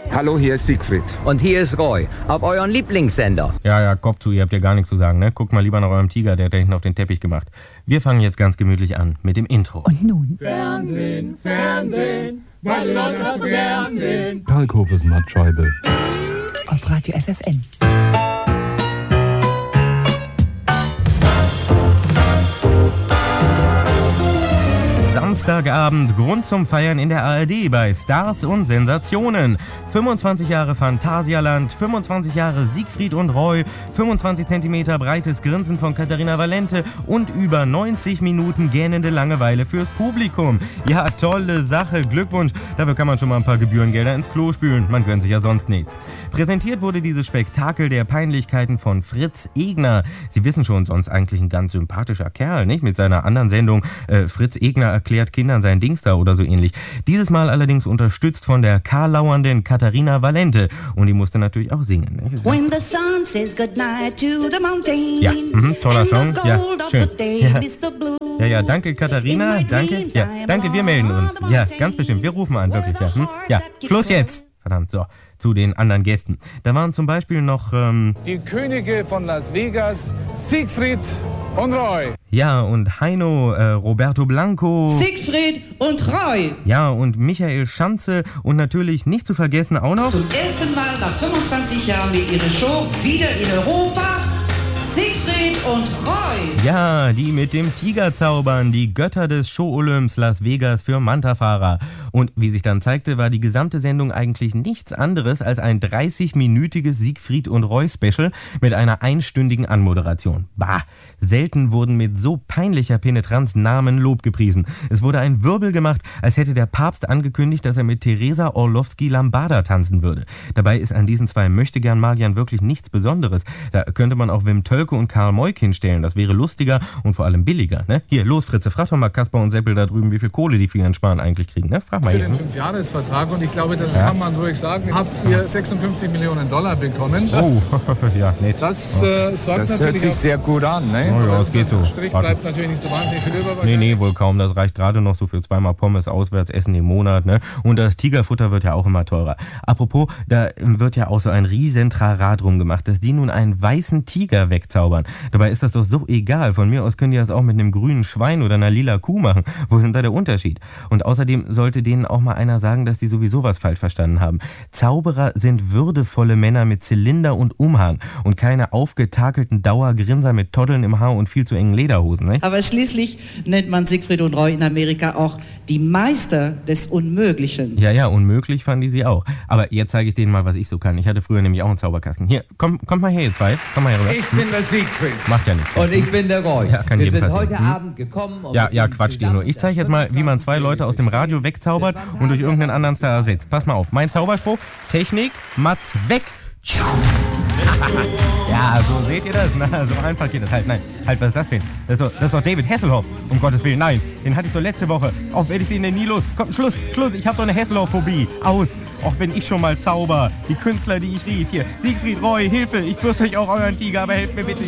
Hallo, hier ist Siegfried. Und hier ist Roy, auf euren Lieblingssender. Ja, Kopf zu, ihr habt ja gar nichts zu sagen, ne? Guckt mal lieber nach eurem Tiger, der hat da hinten auf den Teppich gemacht. Wir fangen jetzt ganz gemütlich an mit dem Intro. Und nun? Fernsehen, meine Leute das Fernsehen. Kalkhofes Mattscheibe. Auf Radio FFN. Samstagabend, Grund zum Feiern in der ARD bei Stars und Sensationen. 25 Jahre Phantasialand, 25 Jahre Siegfried und Roy, 25 Zentimeter breites Grinsen von Katharina Valente und über 90 Minuten gähnende Langeweile fürs Publikum. Ja, tolle Sache, Glückwunsch. Dafür kann man schon mal ein paar Gebührengelder ins Klo spülen. Man gönnt sich ja sonst nichts. Präsentiert wurde dieses Spektakel der Peinlichkeiten von Fritz Egner. Sie wissen schon, sonst eigentlich ein ganz sympathischer Kerl, nicht? Mit seiner anderen Sendung Fritz Egner erklärt Kindern sein Dings da oder so ähnlich. Dieses Mal allerdings unterstützt von der karlauernden Katharina Valente. Und die musste natürlich auch singen. Nicht? When the sun says goodnight to the mountain. Ja, toller Song. Ja, schön. Ja, danke Katharina, danke. Ja, danke, wir melden uns. Ja, ganz bestimmt, wir rufen an, wirklich. Ja, ja. Schluss jetzt. Verdammt, so, zu den anderen Gästen. Da waren zum Beispiel noch, Die Könige von Las Vegas, Siegfried und Roy. Ja, und Heino, Roberto Blanco. Siegfried und Roy. Ja, und Michael Schanze und natürlich nicht zu vergessen auch noch... Zum ersten Mal nach 25 Jahren mit ihrer Show wieder in Europa. Siegfried und Roy. Ja, die mit dem Tiger zaubern, die Götter des Show-Olymps Las Vegas für Mantafahrer. Und wie sich dann zeigte, war die gesamte Sendung eigentlich nichts anderes als ein 30-minütiges Siegfried und Roy-Special mit einer einstündigen Anmoderation. Bah, selten wurden mit so peinlicher Penetranz Namen Lob gepriesen. Es wurde ein Wirbel gemacht, als hätte der Papst angekündigt, dass er mit Teresa Orlowski-Lambada tanzen würde. Dabei ist an diesen zwei Möchtegern-Magiern wirklich nichts Besonderes. Da könnte man auch Wim Tölke und Karl Moik hinstellen. Das wäre lustiger und vor allem billiger. Ne? Hier, los Fritze, frag doch mal Kaspar und Seppel da drüben, wie viel Kohle die für ihren Sparen eigentlich kriegen. Ne? Frag mal Für hier, den ne? 5-Jahres-Vertrag, und ich glaube, das kann man ruhig sagen, habt ihr 56 Millionen Dollar bekommen. Oh, ja, nett. Das sorgt Das natürlich hört sich auf, sehr gut an, ne? Oh ja, es geht so. Strich bleibt natürlich nicht so wahnsinnig viel über. Nee, wohl kaum. Das reicht gerade noch so für 2-mal Pommes auswärts essen im Monat. Ne? Und das Tigerfutter wird ja auch immer teurer. Apropos, da wird ja auch so ein riesen Trara drum gemacht, dass die nun einen weißen Tiger wegzaubern. Dabei ist das doch so egal. Von mir aus können die das auch mit einem grünen Schwein oder einer lila Kuh machen. Wo ist denn da der Unterschied? Und außerdem sollte denen auch mal einer sagen, dass die sowieso was falsch verstanden haben. Zauberer sind würdevolle Männer mit Zylinder und Umhang und keine aufgetakelten Dauergrinser mit Toddeln im Haar und viel zu engen Lederhosen. Ne? Aber schließlich nennt man Siegfried und Roy in Amerika auch die Meister des Unmöglichen. Ja, unmöglich fanden die sie auch. Aber jetzt zeige ich denen mal, was ich so kann. Ich hatte früher nämlich auch einen Zauberkasten. Hier, kommt mal her, ihr zwei. Komm mal her rüber. Ich bin der Siegfried. Macht ja nichts. Und ich bin der Roy. Ja, kann Wir jedem sind passieren. heute Abend gekommen. Um Ja, Quatsch dir nur. Ich zeige jetzt mal, wie man zwei Leute aus dem Radio wegzaubert und durch irgendeinen anderen Star ersetzt. Pass mal auf. Mein Zauberspruch, Technik, Matz, weg. Ja, so seht ihr das? Na, so einfach geht das halt. Nein, halt, was ist das denn? Das ist doch David Hasselhoff. Um Gottes Willen, nein. Den hatte ich doch letzte Woche. Auch werde ich den denn nie los. Komm, Schluss. Ich habe doch eine Hasselhoff-Phobie. Aus. Auch wenn ich schon mal zauber. Die Künstler, die ich rief. Hier, Siegfried, Roy, Hilfe. Ich bürste euch auch euren Tiger, aber helft mir bitte.